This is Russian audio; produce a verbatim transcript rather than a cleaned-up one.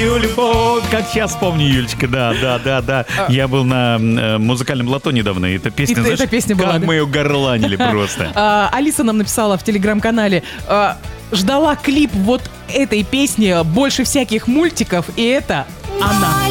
мою любовь. Как сейчас помню, Юлечка, да, да, да, да. Я был на э, музыкальном лото недавно, и эта песня, И знаешь, эта песня была, как да? мы ее горланили просто. А, Алиса нам написала в телеграм-канале: а, ждала клип вот этой песни больше всяких мультиков, и это она.